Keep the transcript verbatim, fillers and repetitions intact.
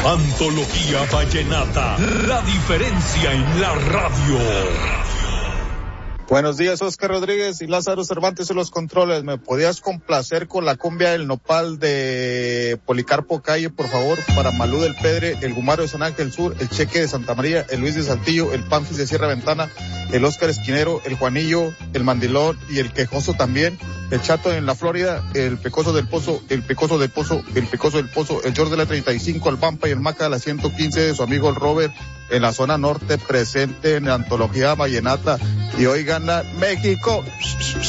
Antología Vallenata, la diferencia en la radio. Buenos días, Oscar Rodríguez y Lázaro Cervantes en los controles. ¿Me podías complacer con la cumbia del nopal de Policarpo Calle, por favor? Para Malú del Pedre, el Gumaro de San Ángel Sur, el Cheque de Santa María, el Luis de Saltillo, el Pamfis de Sierra Ventana, el Oscar Esquinero, el Juanillo, el Mandilón y el Quejoso también, el Chato en la Florida, el Pecoso del Pozo, el Pecoso del Pozo, el Pecoso del Pozo, el George de la treinta y cinco, el Pampa y el Maca de la ciento quince de su amigo el Robert, en la zona norte, presente en la Antología Vallenata. Y hoy gana México.